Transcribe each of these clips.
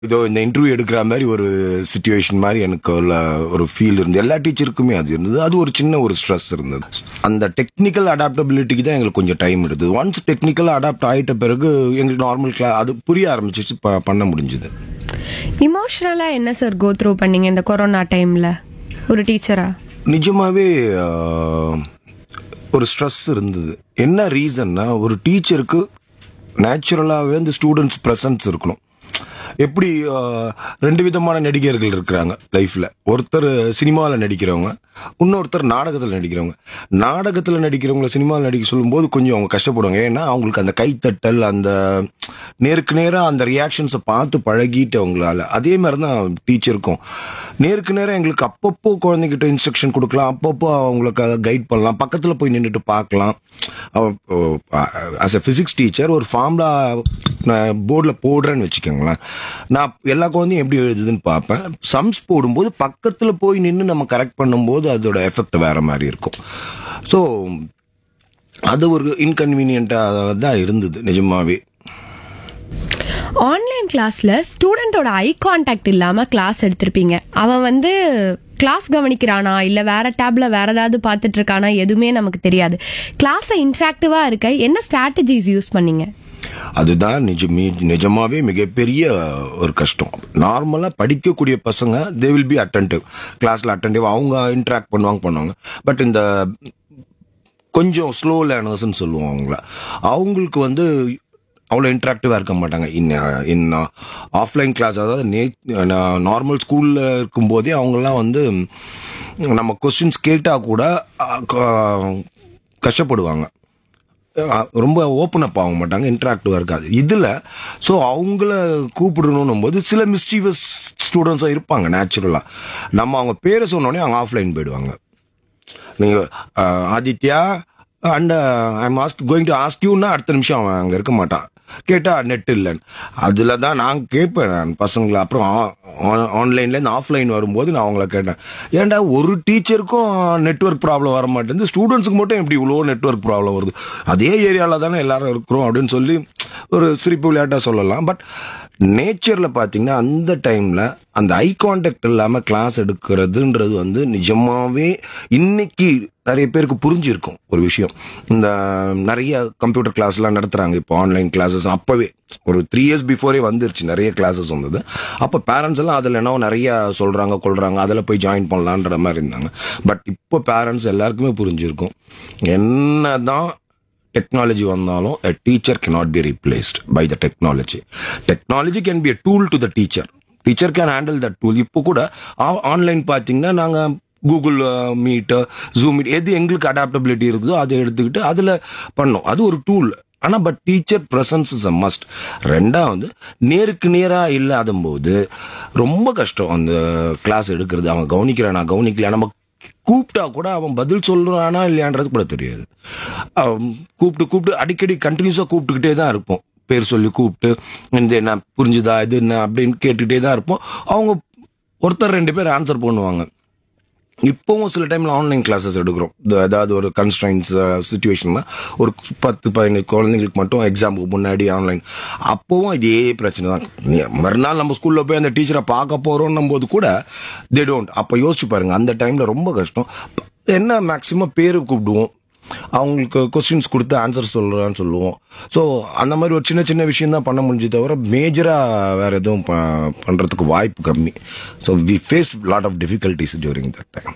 இதோ இந்த இன்டர்வியூ எடுக்கிற மாதிரி ஒரு சிச்சுவேஷன் மாதிரி எனக்கு ஒரு ஃபீல் இருந்தது. எல்லா டீச்சருக்குமே அது இருந்தது. அது ஒரு சின்ன ஒரு ஸ்ட்ரெஸ் இருந்தது. அந்த டெக்னிக்கல் அடாப்டபிலிட்டிக்கு தான் எங்களுக்கு கொஞ்சம் டைம் எடுத்தது. ஒன்ஸ் டெக்னிக்கல் அடாப்ட் ஆகிட்ட பிறகு எங்களுக்கு நார்மல் கிளாஸ் அது புரிய ஆரம்பிச்சிச்சு, பண்ண முடிஞ்சுது. இமோஷனலா என்ன சார் கோ த்ரூ பண்ணீங்க இந்த கொரோனா டைம்ல ஒரு டீச்சரா? நிஜமாவே ஒரு ஸ்ட்ரெஸ் இருந்தது. என்ன ரீசன்னா, ஒரு டீச்சருக்கு நேச்சுரலாகவே இந்த ஸ்டூடெண்ட்ஸ் ப்ரெசன்ஸ் இருக்கணும். எப்படி ரெண்டு விதமான நடிகர்கள் இருக்கிறாங்க லைஃப்ல. ஒருத்தர் சினிமாவில் நடிக்கிறவங்க, இன்னொருத்தர் நாடகத்தில் நடிக்கிறவங்க. நாடகத்தில் நடிக்கிறவங்கள சினிமாவில் நடிக்க சொல்லும்போது கொஞ்சம் அவங்க கஷ்டப்படுவாங்க. ஏன்னா அவங்களுக்கு அந்த கைத்தட்டல், அந்த நேருக்கு நேராக அந்த ரியாக்ஷன்ஸை பார்த்து பழகிட்டு அவங்களால. அதே மாதிரி தான் டீச்சருக்கும் நேருக்கு நேராக எங்களுக்கு அப்பப்போ குழந்தைகிட்ட இன்ஸ்ட்ரக்ஷன் கொடுக்கலாம், அப்பப்போ அவங்களுக்கு கைட் பண்ணலாம், பக்கத்தில் போய் நின்றுட்டு பார்க்கலாம். ஆஸ் எ ஃபிசிக்ஸ் டீச்சர் ஒரு ஃபார்முலா நான் போர்டில் போடுறேன்னு வச்சுக்கோங்களேன், நான் எல்லா குழந்தையும் எப்படி எழுதுதுன்னு பார்ப்பேன். சம்ஸ் போடும்போது பக்கத்தில் போய் நின்று நம்ம கரெக்ட் பண்ணும்போது அதோட எஃபெக்ட் வேற மாதிரி இருக்கும். ஸோ அது ஒரு இன்கன்வீனியன்ட்டாக தான் இருந்தது நிஜமாவே. ஆன்லைன் கிளாஸ்ல ஸ்டூடெண்டோட ஐ கான்டாக்ட் இல்லாம கிளாஸ் எடுத்திருப்பீங்க. அவன் கிளாஸ் கவனிக்கிறானா இல்ல வேற டேப்ல வேற ஏதாவது பார்த்துட்டு இருக்கானா எதுவுமே நமக்கு தெரியாது. கிளாஸை இன்ட்ராக்டிவா இருக்க என்ன ஸ்ட்ராட்டஜிஸ் யூஸ் பண்ணீங்க? அதுதான் நிஜமாவே மிகப்பெரிய ஒரு கஷ்டம். நார்மலாக படிக்கக்கூடிய பசங்க தே வில் பி அட்டென்டிவ், கிளாஸில் அட்டென்டிவ், அவங்க இன்ட்ராக்ட் பண்ணுவாங்க. பட் இந்த கொஞ்சம் ஸ்லோ லேர்னர்ஸ்ன்னு சொல்லுவோம் அவங்களுக்கு அவ்வளோ இன்ட்ராக்டிவாக இருக்க மாட்டாங்க. இன் ஆஃப்லைன் கிளாஸ், அதாவது நார்மல் ஸ்கூலில் இருக்கும்போதே அவங்கெல்லாம் நம்ம கொஸ்டின்ஸ் கேட்டால் கூட கஷ்டப்படுவாங்க, ரொம்ப ஓப்பன் அப் ஆக மாட்டாங்க, இன்ட்ராக்டிவாக இருக்காது இதில். ஸோ அவங்கள கூப்பிடணும் போது சில மிஸ்டீவியஸ் ஸ்டூடெண்ட்ஸாக இருப்பாங்க நேச்சுரலாக. நம்ம அவங்க பேரை சொன்னோடனே அவங்க ஆஃப்லைன் போயிடுவாங்க. நீங்கள் Aditya and I'm going to ask யூன்னா அடுத்த நிமிஷம் அவன் அங்கே இருக்க மாட்டான். கேட்டால் நெட் இல்லைன்னு. அதில் தான் நான் கேட்பேன் நான் பசங்களை. அப்புறம் ஆன்லைன்லேருந்து ஆஃப்லைன் வரும்போது நான் அவங்கள கேட்டேன், ஏன்டா ஒரு டீச்சருக்கும் நெட்வொர்க் ப்ராப்ளம் வர மாட்டேங்குது, ஸ்டூடெண்ட்ஸுக்கு மட்டும் எப்படி இவ்வளோ நெட்வொர்க் ப்ராப்ளம் வருது, அதே ஏரியாவில் தானே எல்லாரும் இருக்கிறோம் அப்படின்னு சொல்லி ஒரு சிரிப்பு விளையாட்டாக சொல்லலாம். பட் நேச்சரில் பார்த்தீங்கன்னா அந்த டைமில் அந்த ஐ கான்டாக்ட் இல்லாமல் கிளாஸ் எடுக்கிறதுன்றது நிஜமாவே இன்னைக்கு நிறைய பேருக்கு புரிஞ்சிருக்கும் ஒரு விஷயம். இந்த நிறைய கம்ப்யூட்டர் கிளாஸ்லாம் நடத்துகிறாங்க இப்போ, ஆன்லைன் கிளாஸஸ். அப்போவே ஒரு 3 years பிஃபோரே வந்துருச்சு, நிறைய கிளாஸஸ் வந்தது. அப்போ பேரண்ட்ஸ் எல்லாம் அதில் என்ன நிறைய சொல்கிறாங்க கொள்கிறாங்க, அதில் போய் ஜாயின் பண்ணலான்ற மாதிரி இருந்தாங்க. பட் இப்போ பேரண்ட்ஸ் எல்லாருக்குமே புரிஞ்சிருக்கும், என்ன தான் டெக்னாலஜி வந்தாலும் a teacher cannot be replaced by the technology. Technology can be a tool to the teacher. Teacher can handle that tool. இப்போ கூட ஆன்லைன் பார்த்தீங்கன்னா நாங்கள் கூகுள் மீட், ஜூம் மீட், எது எங்களுக்கு அடாப்டபிலிட்டி இருக்குதோ அதை எடுத்துக்கிட்டு அதில் பண்ணோம். அது ஒரு டூல். ஆனால் but teacher presence is a must. ரெண்டாவது, நேருக்கு நேராக இல்லாத போது ரொம்ப கஷ்டம் அந்த கிளாஸ் எடுக்கிறது. அவன் கவனிக்கிறானா கவனிக்கல, நம்ம கூப்பிட்டா கூட அவன் பதில் சொல்கிறானா இல்லையான்றது கூட தெரியாது. கூப்பிட்டு அடிக்கடி கண்டினியூஸாக கூப்பிட்டுக்கிட்டே தான் இருப்போம். பேர் சொல்லி கூப்பிட்டு இந்த என்ன புரிஞ்சுதா இது என்ன அப்படின்னு கேட்டுக்கிட்டே தான் இருப்போம். அவங்க ஒருத்தர் 2 பேர் ஆன்சர் பண்ணுவாங்க. இப்போவும் சில டைமில் ஆன்லைன் கிளாஸஸ் எடுக்கிறோம். அதாவது ஒரு கன்ஸ்ட்ரைன்ஸ் சுச்சுவேஷன்னா ஒரு 10-15 குழந்தைங்களுக்கு மட்டும் எக்ஸாமுக்கு முன்னாடி ஆன்லைன். அப்போவும் இதே பிரச்சனை தான். மறுநாள் நம்ம ஸ்கூலில் போய் அந்த டீச்சரை பார்க்க போகிறோன்னும் போது கூட தே டோன்ட். அப்போ யோசிச்சு பாருங்கள், அந்த டைமில் ரொம்ப கஷ்டம். என்ன மேக்ஸிமம் பேர் கூப்பிடுவோம், அவங்களுக்கு கொஸ்டின்ஸ் கொடுத்து ஆன்சர் சொல்கிறான்னு சொல்லுவோம். ஸோ அந்த மாதிரி ஒரு சின்ன சின்ன விஷயம் தான் பண்ண முடிஞ்சு தவிர மேஜராக வேறு எதுவும் பண்ணுறதுக்கு வாய்ப்பு கம்மி. So we face lot of difficulties during that time.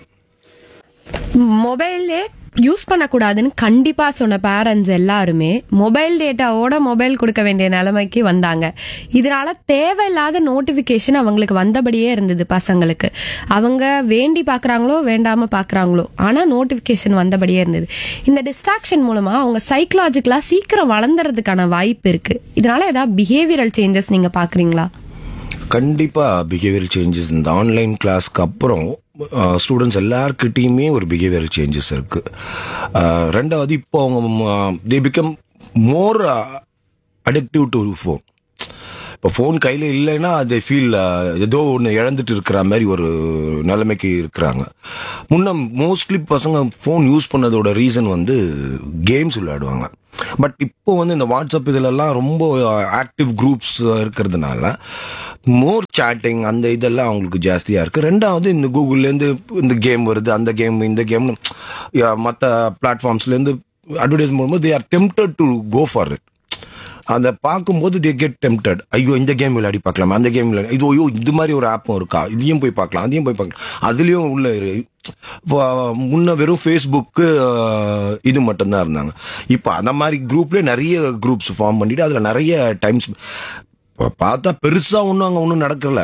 மொபைலே யூஸ் பண்ணக்கூடாதுன்னு கண்டிப்பா சொன்ன பேரண்ட்ஸ் எல்லாருமே மொபைல் டேட்டாவோட மொபைல் கொடுக்க வேண்டிய நிலைமைக்கு வந்தாங்க. இதனால தேவையில்லாத நோட்டிபிகேஷன் அவங்களுக்கு வந்தபடியே இருந்தது பசங்களுக்கு. அவங்க வேண்டி பாக்குறாங்களோ வேண்டாம பாக்குறாங்களோ, ஆனா நோட்டிபிகேஷன் வந்தபடியே இருந்தது. இந்த டிஸ்ட்ராக்ஷன் மூலமா அவங்க சைக்கலாஜிக்கலா சீக்கிரம் வளர்ந்துறதுக்கான வாய்ப்பு இருக்கு. இதனால ஏதாவது பிஹேவியரல் சேஞ்சஸ் நீங்க பாக்குறீங்களா? கண்டிப்பாக பிஹேவியரல் சேஞ்சஸ் இந்த ஆன்லைன் கிளாஸ்க்கு அப்புறம் ஸ்டூடெண்ட்ஸ் எல்லாருக்கிட்டையுமே ஒரு பிஹேவியரல் சேஞ்சஸ் இருக்குது. ரெண்டாவது, இப்போ அவங்க they become more addictive to phone. இப்போ ஃபோன் கையில் இல்லைன்னா தே ஃபீல் ஏதோ ஒன்று இழந்துட்டு இருக்கிற மாதிரி ஒரு நிலைமைக்கு இருக்கிறாங்க. மோஸ்ட்லி பசங்க ஃபோன் யூஸ் பண்ணதோட ரீசன் கேம்ஸ் விளையாடுவாங்க. பட் இப்போ வந்து இந்த வாட்ஸ்அப் இதுலலாம் ரொம்ப ஆக்டிவ் குரூப்ஸ் இருக்கிறதுனால மோர் சேட்டிங் அந்த இதெல்லாம் அவங்களுக்கு ஜாஸ்தியாக இருக்குது. ரெண்டாவது இந்த கூகுள்லேருந்து இந்த கேம் வருது, அந்த கேம் இந்த கேம்னு மற்ற பிளாட்ஃபார்ம்ஸ்லேருந்து அட்வர்டைஸ் பண்ணும்போது they are tempted to go for it. அதை பார்க்கும்போது தே கெட் டெம்ப்டட். ஐயோ இந்த கேம் விளையாடி பார்க்கலாம், அந்த கேம் விளையாடி, இது ஐயோ இது மாதிரி ஒரு ஆப்பும் இருக்கா, இதையும் போய் பார்க்கலாம், அதையும் போய் பார்க்கலாம். அதுலேயும் உள்ள முன்ன வெறும் ஃபேஸ்புக்கு இது மட்டும்தான் இருந்தாங்க. இப்போ அந்த மாதிரி குரூப்லேயே நிறைய குரூப்ஸ் ஃபார்ம் பண்ணிட்டு அதில் நிறைய டைம்ஸ் பார்த்தா பெருசாக அங்கே ஒன்றும் நடக்கல.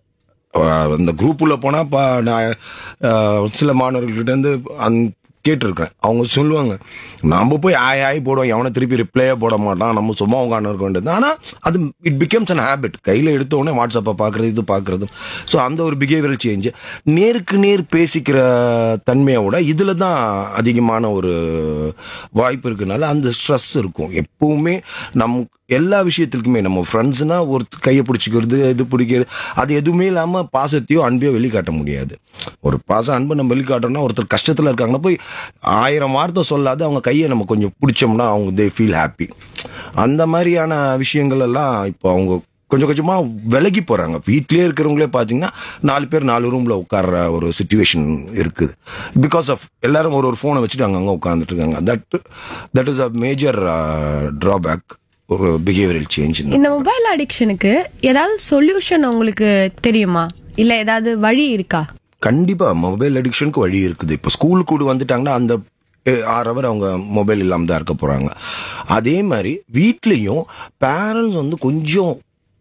அந்த குரூப் உள்ள போனால் நான் சில மாணவர்கள்கிட்ட கேட்டிருக்கேன். அவங்க சொல்லுவாங்க, நம்ம போய் ஆய் போடுவோம், எவனை திருப்பி ரிப்ளையே போட மாட்டான், நம்ம சும்மா உட்காந்து இருக்க வேண்டியது. ஆனால் அது இட் பிகம்ஸ் அன் ஹேபிட். கையில் எடுத்த உடனே வாட்ஸ்அப்பை பார்க்குறது, இது பார்க்குறது. ஸோ அந்த ஒரு பிஹேவியரல் சேஞ்சு நேருக்கு நேர் பேசிக்கிற தன்மையை விட இதில் தான் அதிகமான ஒரு வாய்ப்பு இருக்குனால அந்த ஸ்ட்ரெஸ் இருக்கும் எப்பவுமே. எல்லா விஷயத்துக்குமே நம்ம ஃப்ரெண்ட்ஸ்னா ஒரு கையை பிடிச்சிக்கிறது, இது பிடிக்கிறது, அது எதுவுமே இல்லாமல் பாசத்தையோ அன்பையோ வெளிக்காட்ட முடியாது. ஒரு பாசம் அன்பை நம்ம வெளிக்காட்டுறோம்னா ஒருத்தர் கஷ்டத்தில் இருக்காங்கன்னா போய் 1000 வார்த்தை சொல்லாத அவங்க கையை நம்ம கொஞ்சம் பிடிச்சோம்னா அவங்க தே ஃபீல் ஹாப்பி. அந்த மாதிரியான விஷயங்கள் எல்லாம் இப்போ அவங்க கொஞ்சம் கொஞ்சமாக விலகி போகிறாங்க. வீட்லேயே இருக்கிறவங்களே பார்த்தீங்கன்னா 4 பேர் 4 ரூமில் உட்கார்ற ஒரு சிச்சுவேஷன் இருக்குது. பிகாஸ் ஆஃப் எல்லாரும் ஒரு ஃபோனை வச்சுட்டு அங்கங்கே உட்காந்துட்டு இருக்காங்க. That is a major drawback, ஒரு பிஹேவியரல் சேஞ்ச். இந்த மொபைல் அடிக்ஷனுக்கு ஏதாவது சொல்யூஷன் உங்களுக்கு தெரியுமா, இல்ல ஏதாவது வழி இருக்கா? கண்டிப்பா மொபைல் அடிக்ஷனுக்கு வழி இருக்குது. இப்போ ஸ்கூலுக்கு கூட வந்துட்டாங்கன்னா அந்த 6 ஹவர் அவங்க மொபைல் இல்லாமல் தான் இருக்க போறாங்க. அதே மாதிரி வீட்லேயும் பேரண்ட்ஸ் வந்து கொஞ்சம்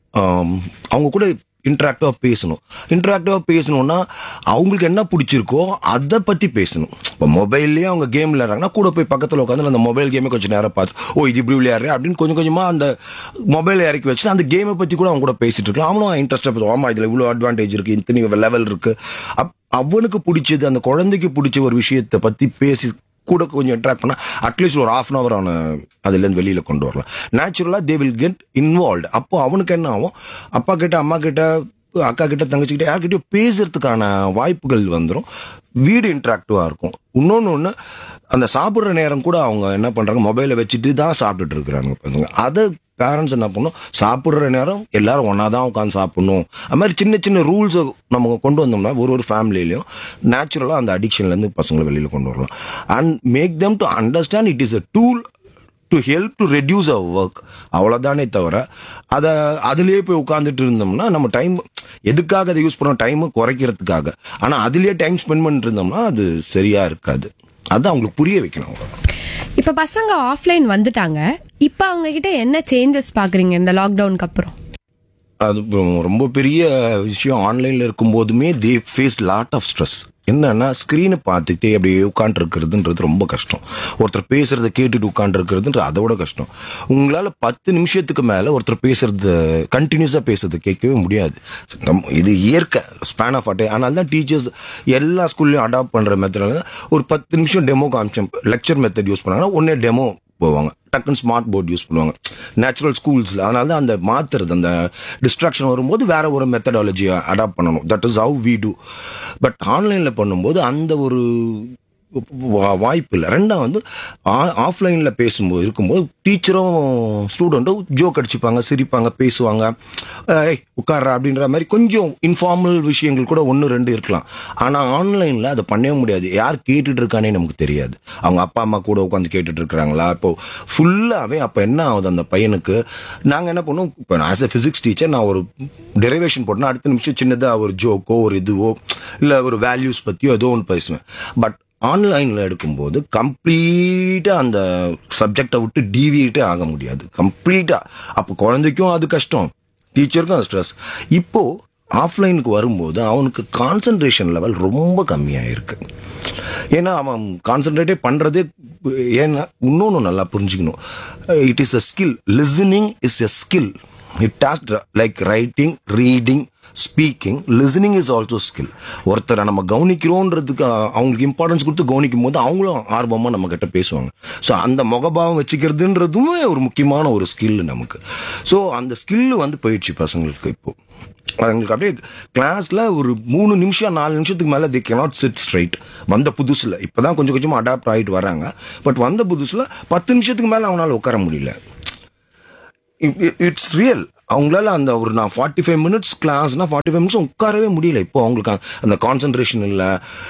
அவங்க கூட இன்டராக்டிவாக பேசணும்னா அவங்களுக்கு என்ன பிடிச்சிருக்கோ அதை பற்றி பேசணும். இப்போ மொபைல்லேயே அவங்க கேம் விளையாடுறாங்கன்னா கூட போய் பக்கத்தில் உட்காந்து அந்த மொபைல் கேமே கொஞ்சம் நேரம் பார்த்து, ஓ இது இப்படி விளையாடுறேன் அப்படின்னு கொஞ்சம் கொஞ்சமாக அந்த மொபைலை இறக்கி வச்சுட்டு அந்த கேமை பற்றி கூட அவங்க கூட பேசிட்டு இருக்கலாம். அவனும் இன்ட்ரெஸ்டாக பேசுவான், ஆமாம் இதில் இவ்வளோ அட்வான்டேஜ் இருக்குது, இத்தனை லெவல் இருக்குது. அவனுக்கு பிடிச்சது, அந்த குழந்தைக்கு பிடிச்ச ஒரு விஷயத்தை பற்றி பேசி கூட கொஞ்சம் இன்ட்ராக்ட் பண்ணால் அட்லீஸ்ட் ஒரு 1/2 hour அவனை அதுலேருந்து வெளியில் கொண்டு வரலாம். நேச்சுரலாக தே வில் கெட் இன்வால்வ்டு. அப்போ அவனுக்கு என்ன ஆகும், அப்பா கிட்ட, அம்மா கிட்ட, அக்கா கிட்ட, தங்கச்சிக்கிட்ட யார்கிட்டயும் பேசுறதுக்கான வாய்ப்புகள் வந்துடும். வீடு இன்ட்ராக்டிவாக இருக்கும். இன்னொன்று அந்த சாப்பிட்ற நேரம் கூட அவங்க என்ன பண்ணுறாங்க, மொபைலை வச்சுட்டு தான் சாப்பிட்டுட்டு இருக்கிறாங்க பசங்க. அதை பேரண்ட்ஸ் என்ன பண்ணணும், சாப்பிட்ற நேரம் எல்லாரும் ஒன்றா தான் உட்காந்து சாப்பிடணும். அது மாதிரி சின்ன சின்ன ரூல்ஸை நம்ம கொண்டு வந்தோம்னா ஒரு ஃபேமிலியிலையும் நேச்சுரலாக அந்த அடிக்ஷன்லேருந்து பசங்களை வெளியில் கொண்டு வரலாம். And make them to understand it is a tool to help to reduce our work. அவ்வளோதானே தவிர அதுலேயே போய் உட்காந்துட்டு இருந்தோம்னா நம்ம டைம் எதுக்காக அதை யூஸ் பண்ணோம், டைமை குறைக்கிறதுக்காக. ஆனால் அதுலேயே டைம் ஸ்பெண்ட் பண்ணிட்டு இருந்தோம்னா அது சரியாக இருக்காது. அது அவங்களுக்கு புரிய வைக்கணும். இப்ப பசங்க ஆஃப்லைன் வந்துட்டாங்க, இப்ப அவங்க கிட்ட என்ன சேஞ்சஸ் பாக்குறீங்க இந்த லாக்டவுனுக்கு அப்புறம்? அது ரொம்ப பெரிய விஷயம். ஆன்லைனில் இருக்கும்போதுமே தே ஃபேஸ் லாட் ஆஃப் ஸ்ட்ரெஸ். என்னன்னா ஸ்க்ரீனை பார்த்துக்கிட்டே அப்படியே உட்காந்துருக்கிறதுன்றது ரொம்ப கஷ்டம். ஒருத்தர் பேசுறதை கேட்டுட்டு உட்காந்துருக்கிறதுன்றது அதோட கஷ்டம். உங்களால் 10 நிமிஷத்துக்கு மேலே ஒருத்தர் பேசுறது கண்டினியூஸாக பேசுறது கேட்கவே முடியாது. இது இயற்கை ஸ்பேன் ஆஃப் அட்டை. அதனால தான் டீச்சர்ஸ் எல்லா ஸ்கூல்லையும் அடாப்ட் பண்ணுற மெத்தட் ஒரு 10 நிமிஷம் டெமோ காமிச்சோம். லெக்சர் மெத்தட் யூஸ் பண்ணாங்கன்னா ஒன்னே டெமோ போவாங்க, டக்குன்னு ஸ்மார்ட் போர்ட் யூஸ் பண்ணுவாங்க நேச்சுரல் ஸ்கூல்ஸில். அதனால தான் அந்த மாற்றுறது, அந்த டிஸ்ட்ராக்ஷன் வரும்போது வேற ஒரு மெத்தடாலஜியை அடாப்ட் பண்ணணும். That is how we do. But ஆன்லைனில் பண்ணும்போது அந்த ஒரு வாய்ப்பு இல்லை. ரெண்டாவது ஆஃப்லைனில் பேசும்போது இருக்கும்போது டீச்சரும் ஸ்டூடெண்ட்டும் ஜோக் அடிச்சுப்பாங்க, சிரிப்பாங்க, பேசுவாங்க, உட்கார்ற அப்படின்ற மாதிரி கொஞ்சம் இன்ஃபார்மல் விஷயங்கள் கூட 1-2 இருக்கலாம். ஆனால் ஆன்லைனில் அதை பண்ணவே முடியாது. யார் கேட்டுட்டு இருக்கானே நமக்கு தெரியாது. அவங்க அப்பா அம்மா கூட உட்காந்து கேட்டுட்டு இருக்கிறாங்களா, இப்போ ஃபுல்லாகவே அப்போ என்ன ஆகுது அந்த பையனுக்கு. நாங்கள் என்ன பண்ணுவோம், இப்போ ஆஸ் எ ஃபிசிக்ஸ் டீச்சர் நான் ஒரு டெரிவேஷன் போட்டேன்னா அடுத்த நிமிஷம் சின்னதாக ஒரு ஜோக்கோ ஒரு இதுவோ இல்லை ஒரு வேல்யூஸ் பற்றியோ ஏதோ ஒன்று பேசுவேன். பட் ஆன்லைனில் எடுக்கும்போது கம்ப்ளீட்டாக அந்த சப்ஜெக்டை விட்டு டீவியேட்டே ஆக முடியாது கம்ப்ளீட்டாக. அப்போ குழந்தைக்கும் அது கஷ்டம், டீச்சருக்கும் அது ஸ்ட்ரெஸ். இப்போது ஆஃப்லைனுக்கு வரும்போது அவனுக்கு கான்சன்ட்ரேஷன் லெவல் ரொம்ப கம்மியாக இருக்கு. ஏன்னா அவன் கான்சன்ட்ரேட்டே பண்ணுறதே. ஏன்னா இன்னொன்று நல்லா புரிஞ்சுக்கணும், it is a skill. Listening is a skill. It task like writing, reading, speaking, listening is also skill. ஒருத்தரை நம்ம கவனிக்கிறோன்றதுக்கு அவங்களுக்கு இம்பார்ட்டன்ஸ் கொடுத்து கவனிக்கும் போது அவங்களும் ஆர்வமாக நம்ம கிட்ட பேசுவாங்க. ஸோ அந்த முகபாவம் வச்சுக்கிறதுன்றதுமே ஒரு முக்கியமான ஒரு ஸ்கில் நமக்கு. ஸோ அந்த ஸ்கில் வந்து போயிடுச்சு பசங்களுக்கு. இப்போ அவங்களுக்கு அப்படியே கிளாஸ்ல ஒரு 3 நிமிஷம் 4 நிமிஷத்துக்கு மேலே they cannot sit straight. வந்த புதுசில் இப்போதான் கொஞ்சம் கொஞ்சமாக அடாப்ட் ஆகிட்டு வராங்க. பட் வந்த புதுசில் 10 நிமிஷத்துக்கு மேலே அவனால் உட்கார முடியல. It's real. அவங்களால அந்த ஒரு நான் 45 மினிட்ஸ் கிளாஸ்னா 45 மினிட்ஸ் உட்காரவே முடியல. இப்போ அவங்களுக்கு அந்த கான்சன்ட்ரேஷன் இல்லை.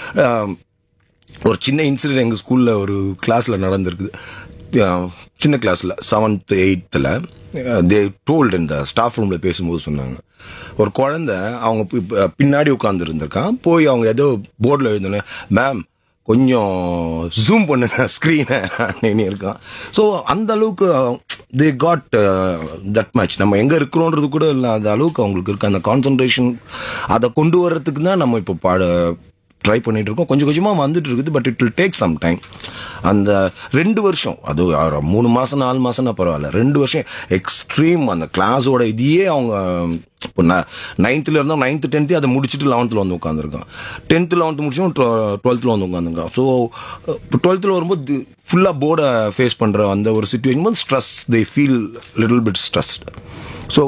ஒரு சின்ன இன்சிடென்ட் எங்கள் ஸ்கூலில் ஒரு கிளாஸில் நடந்திருக்குது. சின்ன கிளாஸில் 7th 8th தே டோல்டு இந்த ஸ்டாஃப் ரூமில் பேசும்போது சொன்னாங்க, ஒரு குழந்தை அவங்க பின்னாடி உட்கார்ந்து இருந்திருக்கான். போய் அவங்க ஏதோ போர்டில் எழுதுனே, மேம் கொஞ்சம் ஜூம் பண்ணுங்க ஸ்க்ரீனை இருக்கான். ஸோ அந்த அளவுக்கு தே காட் தட் மச். நம்ம எங்கே இருக்கிறோன்றது கூட இல்லை, அந்த அளவுக்கு அவங்களுக்கு இருக்க அந்த கான்சன்ட்ரேஷன். அதை கொண்டு வர்றதுக்கு தான் நம்ம இப்போ ட்ரை பண்ணிட்டு இருக்கோம். கொஞ்சம் கொஞ்சமாக வந்துட்டு இருக்குது. But it will take some time. அந்த 2 வருஷம், அது 3 மாதம் 4 மாதம்னா பரவாயில்ல, 2 வருஷம் எக்ஸ்ட்ரீம் அந்த கிளாஸோட இதையே அவங்க இப்போ 9th இருந்தோம், 9th 10th அதை முடிச்சுட்டு 11th வந்து உட்காந்துருக்கான். 10th 11th முடிச்சோம், 12th வந்து உட்காந்துருக்கான். ஸோ இப்போ 12th வரும்போது ஃபுல்லாக போர்டை ஃபேஸ் பண்ணுற அந்த ஒரு சுச்சுவேஷன் வந்து stress, they feel little bit stressed. So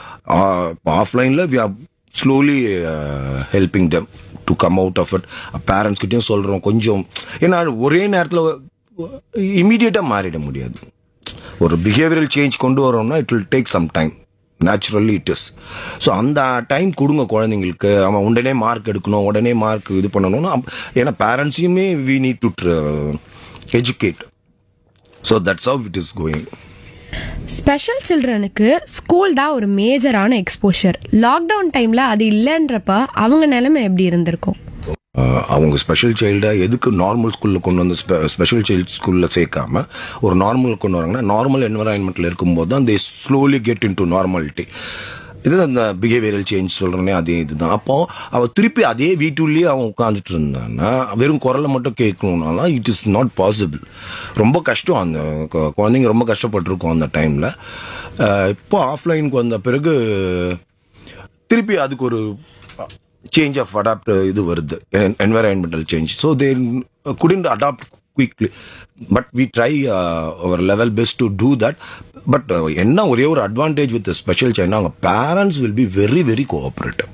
ஆஃப்லைனில் we are slowly helping them to come out of it. Parents கிட்டையும் சொல்கிறோம் கொஞ்சம், ஏன்னா ஒரே நேரத்தில் இமீடியட்டாக மாறிட முடியாது. ஒரு பிஹேவியரல் சேஞ்ச் கொண்டு வரோம்னா it will take some time. Naturally it is. So அந்த டைம் கொடுங்க குழந்தைங்களுக்கு. அவன் உடனே மார்க் எடுக்கணும், உடனே மார்க் இது பண்ணணும்னா, ஏன்னா பேரண்ட்ஸையுமே we need to educate. So that's how it is going. Special சில்ட்ரனுக்கு school தான் ஒரு மேஜரான எக்ஸ்போஷர். லாக்டவுன் டைம்ல அது இல்லைன்றப்ப அவங்க நிலைமை எப்படி இருந்திருக்கும்? அவங்க ஸ்பெஷல் சைல்டை எதுக்கு நார்மல் ஸ்கூலில் கொண்டு வந்து ஸ்பெஷல் சைல்டு ஸ்கூலில் சேர்க்காம ஒரு நார்மல் கொண்டு வராங்கன்னா, நார்மல் என்வரான்மெண்ட்டில் இருக்கும்போது தான் தே slowly get in to normality. இது அந்த பிஹேவியரல் சேஞ்ச் சொல்கிறேனே, அதே இதுதான். அப்போ அவள் திருப்பி அதே வீட்டுள்ளேயே அவன் உட்காந்துட்டு இருந்தான்னா, வெறும் குரலை மட்டும் கேட்கணுன்னாலாம் இட் இஸ் நாட் பாசிபிள். ரொம்ப கஷ்டம். அந்த குழந்தைங்க ரொம்ப கஷ்டப்பட்டுருக்கோம் அந்த டைமில். இப்போ ஆஃப்லைனுக்கு வந்த பிறகு திருப்பி அதுக்கு ஒரு சேஞ்ச் ஆஃப் அடாப்ட் இது வருது, environmental change. So they couldn't adapt quickly, but we try our level best to do that. But என்ன ஒரே ஒரு அட்வான்டேஜ் வித் ஸ்பெஷல் சைல்ட்னா, அவங்க parents will be very very cooperative.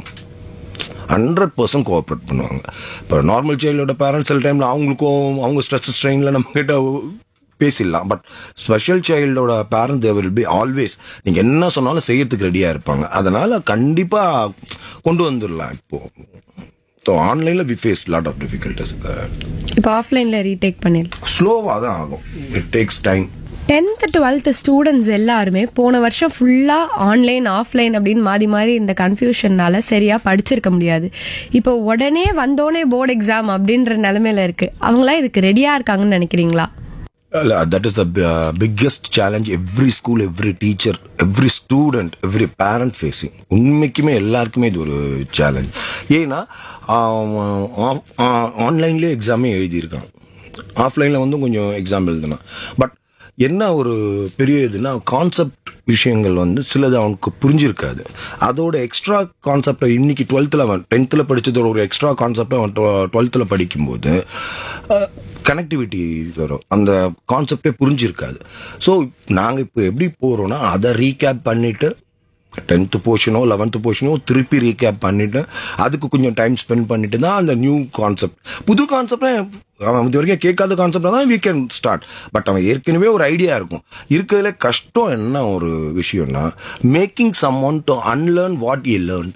100% cooperate பண்ணுவாங்க. இப்போ நார்மல் சைல்டோட பேரண்ட்ஸ் சில டைமில் அவங்களுக்கும் அவங்க ஸ்ட்ரெஸ் ஸ்ட்ரெயினில் நம்ம கிட்ட பேசிடலாம். But special சைல்டோட parents they will be always, நீங்கள் என்ன சொன்னாலும் செய்யறதுக்கு ரெடியாக இருப்பாங்க. அதனால் கண்டிப்பாக கொண்டு வந்துடலாம். இப்போது ஸோ ஆன்லைனில் we face lot of difficulties. இப்போ ஆஃப்லைனில் ரீடேக் பண்ணிடலாம். ஸ்லோவாக தான் ஆகும். It takes time. 10th 12th students எல்லாருமே போன வருஷம் ஃபுல்லாக ஆன்லைன் ஆஃப்லைன் அப்படின்னு மாறி மாறி இந்த கன்ஃபியூஷன்னால சரியாக படிச்சிருக்க முடியாது. இப்போ உடனே வந்தோடனே போர்டு எக்ஸாம் அப்படின்ற நிலைமையில இருக்கு. அவங்களாம் இதுக்கு ரெடியாக இருக்காங்கன்னு நினைக்கிறீங்களா? That is the biggest challenge every school, every teacher, every student, every parent facing. உண்மைக்குமே எல்லாருக்குமே இது ஒரு சேலஞ்ச். ஏன்னா ஆன்லைன்லேயே எக்ஸாமே எழுதியிருக்காங்க, ஆஃப்லைனில் வந்து கொஞ்சம் எக்ஸாம் எழுதுனா. பட் என்ன ஒரு பெரிய இதுனா, கான்செப்ட் விஷயங்கள் வந்து சிலது அவனுக்கு புரிஞ்சிருக்காது. அதோட எக்ஸ்ட்ரா கான்செப்டை இன்னைக்கு 10th படித்ததோட ஒரு எக்ஸ்ட்ரா கான்செப்டை அவன் 12th படிக்கும்போது கனெக்டிவிட்டி வரும். அந்த கான்செப்டே புரிஞ்சிருக்காது. ஸோ நாங்கள் இப்போ எப்படி போகிறோன்னா, அதை ரீகேப் பண்ணிவிட்டு 10th போர்ஷனோ 11th போர்ஷனோ திருப்பி ரீகேப் பண்ணிவிட்டு அதுக்கு கொஞ்சம் டைம் ஸ்பெண்ட் பண்ணிட்டு தான் அந்த நியூ கான்செப்ட், புது கான்செப்டை அவன் இது வரைக்கும் கேட்காத கான்செப்டாக தான் வி கேன் ஸ்டார்ட். பட் அவன் ஏற்கனவே ஒரு ஐடியா இருக்கும். இருக்கிறதுல கஷ்டம் என்ன ஒரு விஷயம்னா, making some one to unlearn what you learn.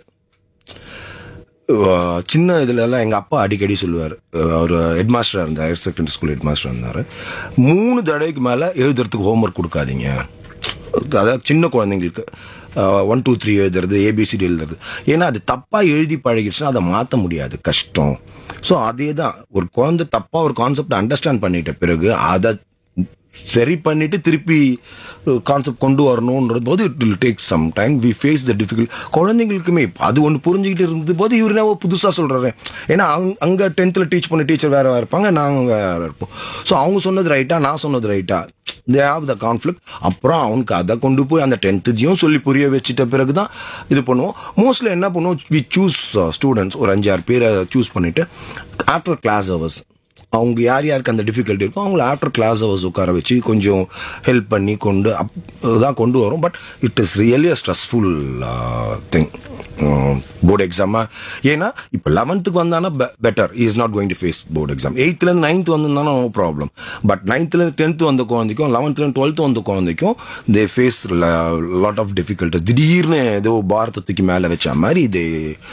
சின்ன இதுலலாம் எங்கள் அப்பா அடிக்கடி சொல்லுவார். அவர் ஹெட் மாஸ்டராக இருந்தார், ஹையர் செகண்டரி ஸ்கூல் ஹெட் மாஸ்டராக இருந்தார். 3 தடவைக்கு மேலே எழுதுறதுக்கு ஹோம்ஒர்க் கொடுக்காதீங்க. அதாவது சின்ன குழந்தைங்களுக்கு 1 2 3 எழுதுறது, ஏபிசிடி எழுதுறது. ஏன்னா அது தப்பாக எழுதி பழகிடுச்சுன்னா அதை மாற்ற முடியாது, கஷ்டம். ஸோ அதே தான், ஒரு குழந்தை தப்பாக ஒரு கான்செப்டை அண்டர்ஸ்டாண்ட் பண்ணிட்ட பிறகு அதை சரி பண்ணிட்டு திருப்பி கான்செப்ட் கொண்டு வரணும்ன்றது போது it will take some time. We face the difficult. குழந்தைங்களுக்குமே அது ஒன்று புரிஞ்சுக்கிட்டு இருந்தது போது இவர் என்ன புதுசாக சொல்கிறாரு. ஏன்னா அங்கே 10th டீச் பண்ண டீச்சர் வேற இருப்பாங்க, நாங்கள் வேற இருப்போம். ஸோ அவங்க சொன்னது ரைட்டா, நான் சொன்னது ரைட்டா, தே ஹாவ் த கான்ஃப்ளிக்ட். அப்புறம் அவனுக்கு அதை கொண்டு போய் அந்த 10th சொல்லி புரிய வச்சுட்ட பிறகு தான் இது பண்ணுவோம். மோஸ்ட்லி என்ன பண்ணுவோம், வி சூஸ் ஸ்டூடெண்ட்ஸ் ஒரு 5-6 பேரை சூஸ் பண்ணிட்டு ஆஃப்டர் கிளாஸ் ஹவர்ஸ் அவங்க யார் யாருக்கு அந்த டிஃபிகல்ட்டி இருக்கும் அவங்கள ஆஃப்டர் கிளாஸ் ஹவர்ஸ் உட்கார வச்சு கொஞ்சம் ஹெல்ப் பண்ணி தான் கொண்டு வரும். But it is really a stressful thing board எக்ஸாமா. ஏன்னா இப்போ 11th வந்தானா better, is not going to face board exam. 8th 9th வந்திருந்தானா no problem. But 9th 10th வந்த குழந்தைக்கும் 11th 12th வந்த குழந்தைக்கும் தே ஃபேஸ் லாட் ஆஃப் டிஃபிகல்ட்டிஸ். திடீர்னு ஏதோ பாரதத்துக்கு மேலே வச்ச மாதிரி